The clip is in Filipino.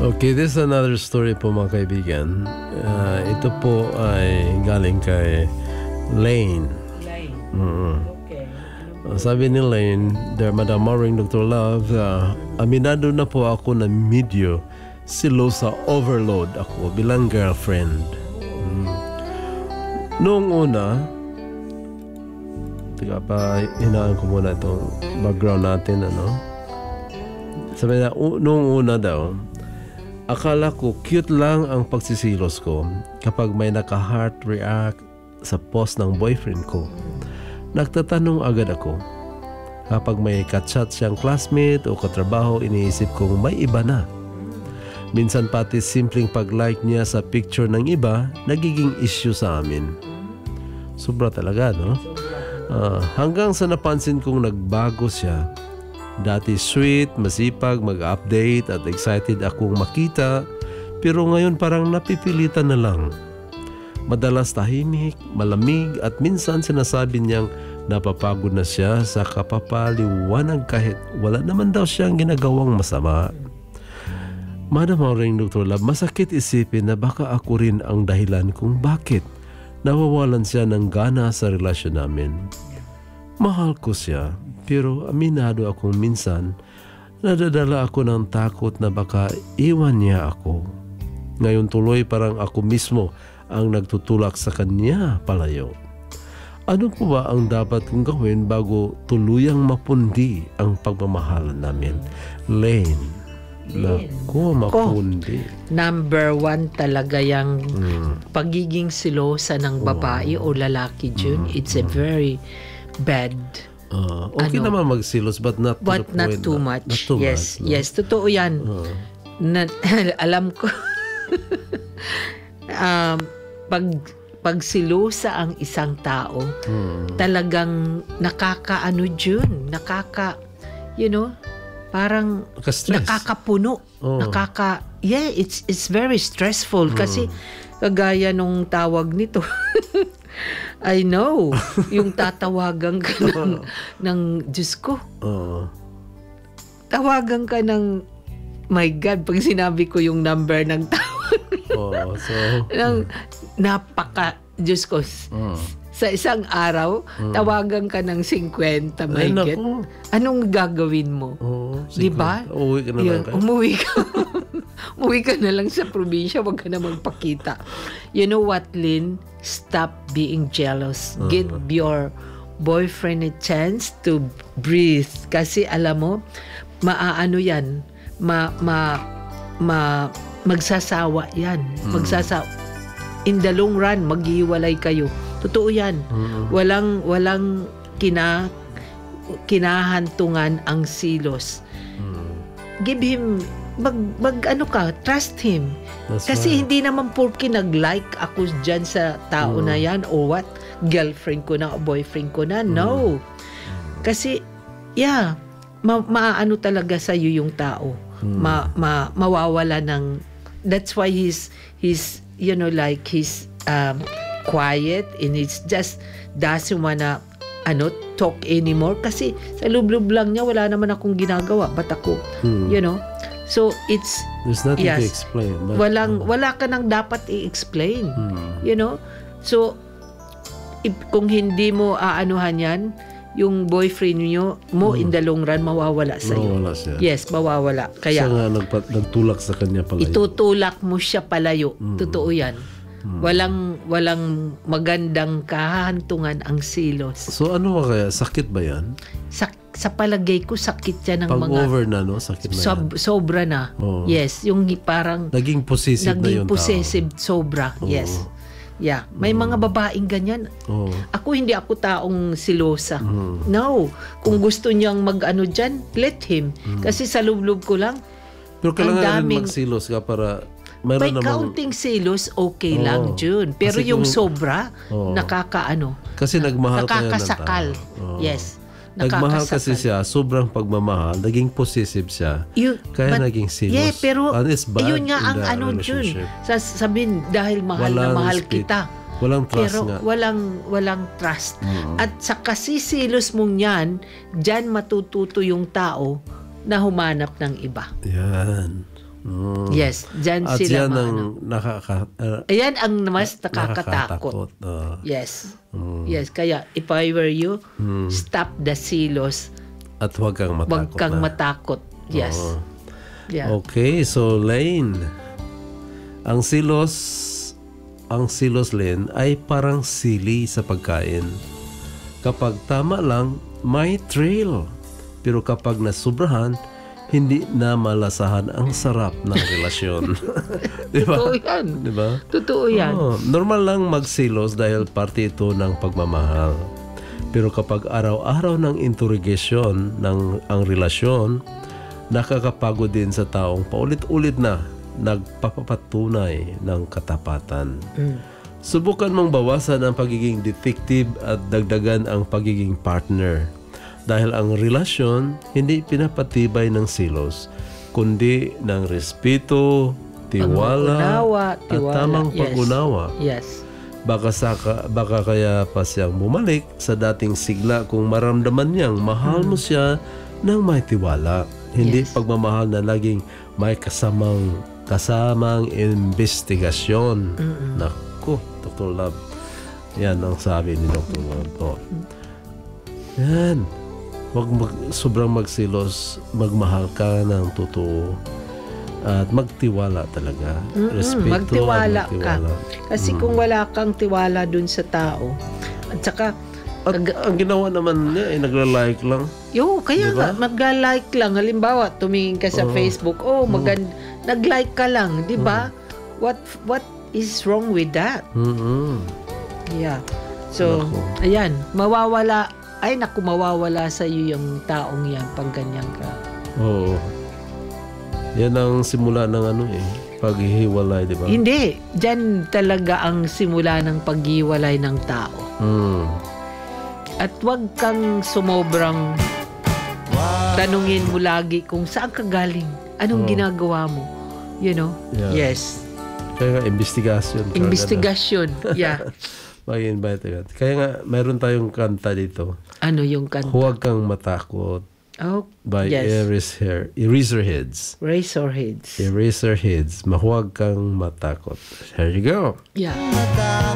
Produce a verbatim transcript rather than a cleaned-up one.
Okay, this is another story po mga kaibigan. Uh, ito po ay galing kay Lane. Lane. Mm-hmm. Okay. Uh, sabi ni Lane, Dear Madam Maureen, Doctor Love, uh, aminado na po ako na medyo silosa overload ako bilang girlfriend. Mm. Noong una, tiga pa, hinaan ko muna itong background natin, ano? Sabi na, u- noong una daw, akala ko cute lang ang pagsisilos ko kapag may naka-heart react sa post ng boyfriend ko. Nagtatanong agad ako. Kapag may kachat siyang classmate o katrabaho, iniisip kong may iba na. Minsan pati simpleng pag-like niya sa picture ng iba, nagiging issue sa amin. Sobra talaga, no? Uh, hanggang sa napansin kong nagbago siya. Dati sweet, masipag, mag-update at excited akong makita, pero ngayon parang napipilitan na lang. Madalas tahimik, malamig at minsan sinasabi niyang napapagod na siya sa kapapaliwanag kahit wala naman daw siyang ginagawang masama. Madam Maureen, Doctor Love, masakit isipin na baka ako rin ang dahilan kung bakit nawawalan siya ng gana sa relasyon namin. Mahal ko siya, pero aminado akong minsan nadadala ako ng takot na baka iwan niya ako. Ngayon tuloy parang ako mismo ang nagtutulak sa kanya palayo. Ano po ba ang dapat kong gawin bago tuluyang mapundi ang pagmamahalan namin? Lane. Naku, mapundi. Number one talaga yung Mm. pagiging silosa ng babae o lalaki, June. It's a very bad. Uh, okay Ano? naman magsilos but not to But the not point too na- much. Not too yes, much, no? yes. Totoo yan. Uh, Na, alam ko. um, pag pagsilusa ang isang tao, hmm. talagang nakakaano dyan. Nakaka, you know, parang Naka-stress. nakakapuno. Oh. Nakaka, yeah, it's it's very stressful. Kasi kagaya nung tawag nito, I know, yung tatawagan ka ng, ng Diyos ko. Uh, Tawagan ka ng, my God, pag sinabi ko yung number ng tawag, oh, so, ng napaka, Diyos ko, uh, sa isang araw, tawagan ka ng fifty, my Ay, God. naku. Anong gagawin mo? oh, Di ba? Uuwi ka na Yun, lang kayo. umuwi ka. umuwi ka na lang sa probinsya, wag ka na magpakita. You know what, Lynn? Stop being jealous. Uh-huh. Give your boyfriend a chance to breathe. Kasi alam mo, maaano yan, ma, ma, ma, magsasawa yan. Magsasawa. In the long run, maghiwalay kayo. Totoo yan. Mm. Walang, walang kina, kinahantungan ang silos. Mm. Give him, mag, mag ano ka, trust him. That's Kasi right. hindi naman porke nag-like ako dyan sa tao Mm. na yan or what, girlfriend ko na o boyfriend ko na. No. Kasi, yeah, ma- maaano talaga sa'yo yung tao. Mm. Ma, ma, mawawala ng, that's why he's, he's, you know, like, he's um, quiet and it's just doesn't wanna, ano, talk anymore. Kasi sa lub-lub lang niya, wala naman akong ginagawa. Ba't ako? Mm. You know? So, it's, There's nothing to yes. explain. But, walang wala ka nang dapat i-explain, Mm. you know. So if, kung hindi mo aanuhan yan, yung boyfriend niyo mo in the long run mawawala sa iyo. Mawawala siya. Yes, mawawala. Siya Kaya nga nagpa- nagtulak sa kanya pala. itutulak mo siya palayo. Mm. Totoo yan. Walang walang magandang kahantungan ang silos. So ano ka kaya? Sakit ba yan? Sa, sa palagay ko sakit yan ng Pag mga over na, no? Sakit na yan. sob- sobra na. Oo. Yes, yung parang Naging possessive na naging yung possessive sobra. Oo. Yes. Yeah, may mga babaeng ganyan. tao. Oh. Ako hindi ako taong silosa. Mm. No, kung gusto niyang mag-ano diyan, let him. Kasi sa loob-loob ko lang, Pero kailangan rin daming- magsilos ka para may mayroon namang... counting silos, okay Oo. lang, June. Pero Kasi yung kung- sobra, Oo. nakakaano, Kasi nagmahal ka yan ng nakakasakal. tao. Oo. Yes. Nagmahal kasi nakakasakal. siya, sobrang pagmamahal, naging possessive siya. Yun, Kaya but- naging silos. Yeah, pero And it's bad yun nga in ang the ano, June. relationship. Sa, sabihin, dahil mahal na Walang mahal respect. kita. Walang trust Pero nga. walang walang trust. Mm. At sa kasisilos mong yan, dyan matututo yung tao na humanap ng iba. Yan. Mm. Yes, dyan At sila yan ang maano. nakaka... Uh, Ayan ang mas nakakatakot. nakakatakot. Uh, Yes. mm. Yes, kaya if I were you, Mm. stop the silos. At huwag kang matakot Huwag kang na. matakot. Yes. Oo. Yeah. Okay, so Lane, ang silos, ang silos Lane ay parang sili sa pagkain. Kapag tama lang, may thrill. Pero kapag nasubrahan, hindi na malasahan ang sarap ng relasyon. Di ba? Totoo yan. Di ba? Totoo yan. Oo, normal lang magsilos dahil parte ito ng pagmamahal. Pero kapag araw-araw ng interrogation ng ang relasyon, nakakapagod din sa taong paulit-ulit na nagpapapatunay ng katapatan. Mm. Subukan mong bawasan ang pagiging detective at dagdagan ang pagiging partner. Dahil ang relasyon hindi pinapatibay ng silos, kundi ng respeto, tiwala, Pag-unawa, at tiwala. tamang Yes. pag-unawa. Yes. Baka, saka, baka kaya pa siyang bumalik sa dating sigla kung maramdaman niyang mahal mo siya ng may tiwala. Hindi Yes. pagmamahal na laging may kasamang kasamang investigasyon. Naku, Doctor Love. Yan ang sabi ni Doctor Love. Oh. Yan. Huwag mag, sobrang magsilos, magmahal ka ng totoo at magtiwala talaga. Mm-mm, Respeto magtiwala at ka. magtiwala. Kasi Mm. kung wala kang tiwala dun sa tao, at saka, At nag- ang ginawa naman niya ay nagla-like lang. yo, kaya Diba? nga, mag-like lang. Halimbawa, tumingin ka sa Oo. Facebook, oh, magand nag-like ka lang, di ba? What what is wrong with that? Mm-mm. Yeah. So, Naku. ayan, mawawala, ay naku, mawawala sa iyo yung taong yan pag ganyan ka. Oo. Yan ang simula ng ano eh, paghihiwalay, di ba? Hindi, dyan talaga ang simula ng paghiwalay ng tao. Mm. At wag kang sumobrang tanungin mo lagi kung saan ka galing, anong Oo. ginagawa mo. You know? Yeah. Yes. Kaya nga, investigasyon. ka agad, Investigasyon. Yeah. ah. Mag-invite agad. Kaya nga, mayroon tayong kanta dito. Ano yung kanta? Huwag kang matakot Oh, by yes. Eraser, Eraserheads. Razorheads. Eraserheads. Mahuwag kang matakot. Here you go. Yeah.